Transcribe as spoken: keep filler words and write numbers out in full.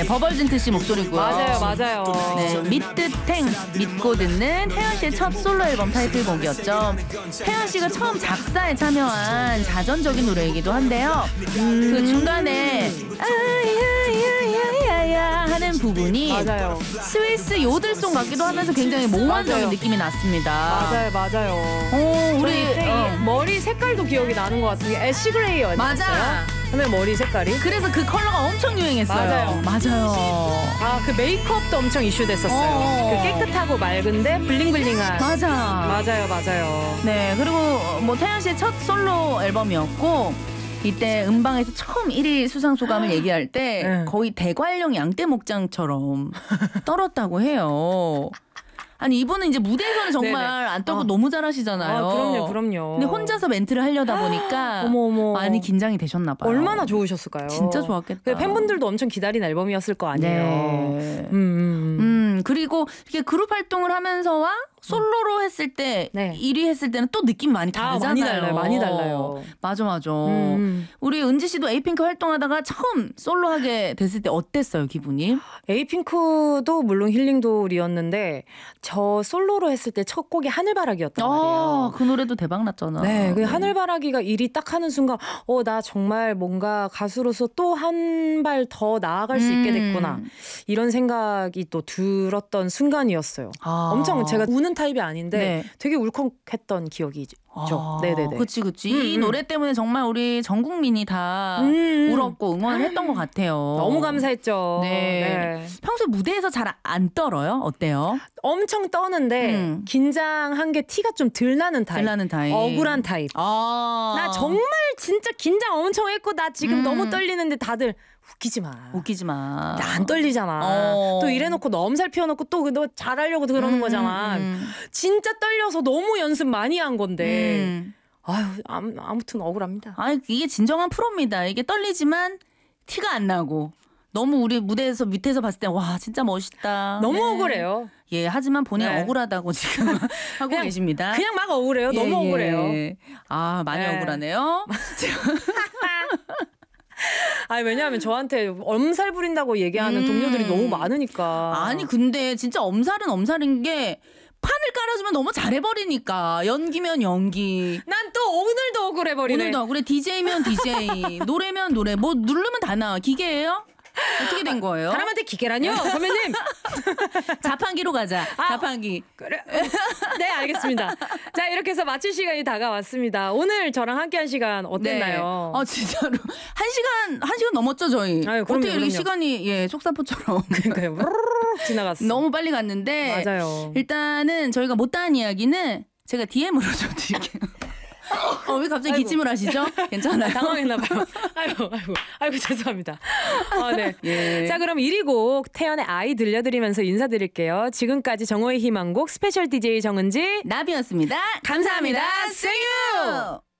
네, 버벌진트 씨 목소리고요. 맞아요, 맞아요. 네, 믿듯행 믿고 듣는 태연 씨의 첫 솔로 앨범 타이틀곡이었죠. 태연 씨가 처음 작사에 참여한 자전적인 노래이기도 한데요. 음. 그 중간에 아야야야야 하는 부분이 맞아요. 스위스 요들송 같기도 하면서 굉장히 몽환적인 맞아요. 느낌이 났습니다. 맞아요, 맞아요. 오, 우리 우리 어. 머리 색깔도 기억이 나는 것 같은데 애쉬 그레이 아니었어요? 맞아. 근데 머리 색깔이? 그래서 그 컬러가 엄청 유행했어요. 맞아요. 맞아요. 아, 그 메이크업도 엄청 이슈됐었어요. 어. 그 깨끗하고 맑은데 블링블링한. 맞아. 맞아요, 맞아요. 네, 그리고 뭐 태연 씨의 첫 솔로 앨범이었고 이때 음방에서 처음 일 위 수상 소감을 얘기할 때 네. 거의 대관령 양떼 목장처럼 떨었다고 해요. 아니 이분은 이제 무대에서는 정말 네네. 안 떨고 아. 너무 잘하시잖아요. 아, 그럼요, 그럼요. 근데 혼자서 멘트를 하려다 보니까 어머, 어머. 많이 긴장이 되셨나 봐요. 얼마나 좋으셨을까요? 진짜 좋았겠다. 그 팬분들도 엄청 기다린 앨범이었을 거 아니에요. 네. 음, 음. 음, 그리고 이게 그룹 활동을 하면서와 솔로로 했을 때 네. 일 위 했을 때는 또 느낌 많이 아, 다르잖아요. 많이 달라요, 많이 달라요. 맞아, 맞아. 음. 우리 은지 씨도 에이핑크 활동하다가 처음 솔로하게 됐을 때 어땠어요, 기분이? 에이핑크도 물론 힐링돌이었는데 저 솔로로 했을 때 첫 곡이 하늘바라기였단 말이에요. 아, 그 노래도 대박 났잖아. 네, 그 하늘바라기가 일 위 딱 하는 순간 어, 나 정말 뭔가 가수로서 또 한 발 더 나아갈 수 있게 됐구나. 음. 이런 생각이 또 들었던 순간이었어요. 아. 엄청 제가 우는 타입이 아닌데 네. 되게 울컥했던 기억이죠. 아, 네네네. 그치, 그치. 음, 이 음. 노래 때문에 정말 우리 전 국민이 다 음. 울었고 응원을 했던 것 같아요. 너무 감사했죠. 네. 네. 평소 무대에서 잘 안 떨어요? 어때요? 엄청 떠는데 음. 긴장한 게 티가 좀 덜 나는 타입. 덜 나는 타입. 억울한 타입. 아. 나 정말 진짜 긴장 엄청 했고 나 지금 음. 너무 떨리는데 다들 웃기지 마. 웃기지 마. 나 안 떨리잖아. 어. 또 이래놓고 너 엄살 피워놓고 또 너 잘하려고 그러는 음, 거잖아. 음. 진짜 떨려서 너무 연습 많이 한 건데. 음. 아유 아무, 아무튼 억울합니다. 아, 이게 진정한 프로입니다. 이게 떨리지만 티가 안 나고. 너무 우리 무대에서 밑에서 봤을 때 와 진짜 멋있다. 너무 네. 억울해요. 예, 하지만 본인 네. 억울하다고 지금 하고 그냥, 계십니다. 그냥 막 억울해요. 예, 너무 예. 억울해요. 아, 많이 네. 억울하네요. 아니 왜냐하면 저한테 엄살 부린다고 얘기하는 음. 동료들이 너무 많으니까. 아니 근데 진짜 엄살은 엄살인 게 판을 깔아주면 너무 잘해버리니까 연기면 연기. 난 또 오늘도 억울해버리네. 오늘도 억울해. 디제이면 디제이, 노래면 노래. 뭐 누르면 다 나와. 기계예요? 어떻게 된 거예요? 사람한테 기계라뇨? 선배님. 자판기로 가자. 아, 자판기. 그래. 네, 알겠습니다. 자, 이렇게 해서 마칠 시간이 다가왔습니다. 오늘 저랑 함께한 시간 어땠나요? 네. 아 진짜로 한 시간 한 시간 넘었죠 저희. 아유, 그럼요, 어떻게 이렇게 그럼요. 시간이 예 속사포처럼 그러니까요. 지나갔어. 너무 빨리 갔는데. 맞아요. 일단은 저희가 못다한 이야기는 제가 디엠으로 좀 드릴게요. 어, 왜 갑자기 아이고. 기침을 하시죠? 괜찮아요? 당황했나 봐요. 아이고, 아이고, 아이고, 죄송합니다. 아, 네. 예. 자, 그럼 일 위 곡 태연의 아이 들려드리면서 인사드릴게요. 지금까지 정호의 희망곡 스페셜 디제이 정은지 나비였습니다. 감사합니다. See you.